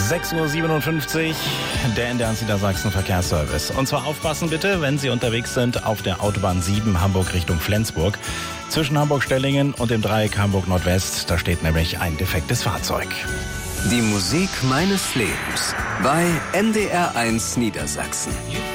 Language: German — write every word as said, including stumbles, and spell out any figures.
sechs Uhr siebenundfünfzig, der N D R Niedersachsen Verkehrsservice. Und zwar aufpassen bitte, wenn Sie unterwegs sind auf der Autobahn sieben Hamburg Richtung Flensburg. Zwischen Hamburg-Stellingen und dem Dreieck Hamburg-Nordwest, da steht nämlich ein defektes Fahrzeug. Die Musik meines Lebens bei N D R eins Niedersachsen.